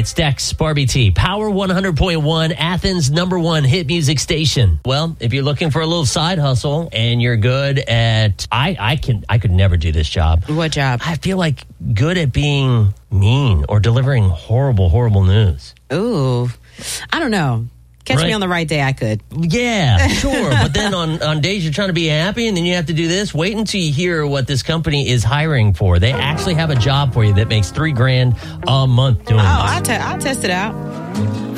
It's Dex, Barbie T, Power 100.1, Athens' #1 hit music station. Well, if you're looking for a little side hustle and you're good at, I could never do this job. What job? I feel like good at being mean or delivering horrible news. Ooh, I don't know. Catch me on the right day, I could. Yeah, sure. But then on days you're trying to be happy and then you have to do this, wait until you hear what this company is hiring for. They actually have a job for you that makes $3,000 a month doing this. I'll test it out.